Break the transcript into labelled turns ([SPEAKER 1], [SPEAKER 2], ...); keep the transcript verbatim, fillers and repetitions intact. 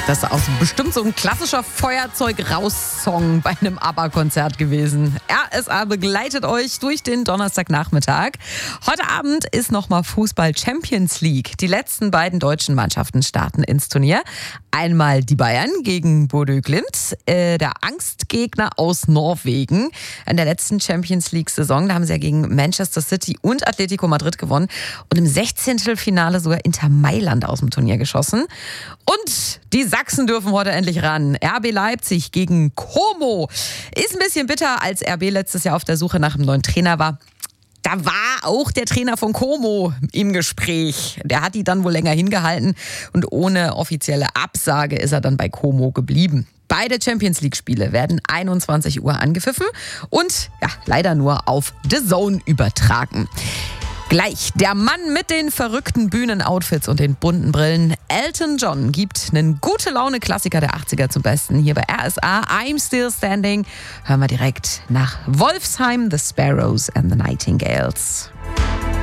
[SPEAKER 1] Das ist auch bestimmt so ein klassischer Feuerzeug-Raus-Song bei einem ABBA-Konzert gewesen. R S A begleitet euch durch den Donnerstagnachmittag. Heute Abend ist nochmal Fußball-Champions League. Die letzten beiden deutschen Mannschaften starten ins Turnier. Einmal die Bayern gegen Bodø Glimt, äh, der Angstgegner aus Norwegen. In der letzten Champions League-Saison, da haben sie ja gegen Manchester City und Atletico Madrid gewonnen und im Sechzehntelfinale sogar Inter Mailand aus dem Turnier geschossen. Und die Sachsen dürfen heute endlich ran. R B Leipzig gegen Como. Ist ein bisschen bitter, als R B letztes Jahr auf der Suche nach einem neuen Trainer war. Da war auch der Trainer von Como im Gespräch. Der hat die dann wohl länger hingehalten und ohne offizielle Absage ist er dann bei Como geblieben. Beide Champions-League-Spiele werden einundzwanzig Uhr angepfiffen und ja, leider nur auf D A Z N übertragen. Gleich der Mann mit den verrückten Bühnenoutfits und den bunten Brillen. Elton John gibt einen Gute-Laune-Klassiker der achtziger zum Besten. Hier bei R S A, I'm Still Standing. Hören wir direkt nach Wolfsheim, The Sparrows and the Nightingales.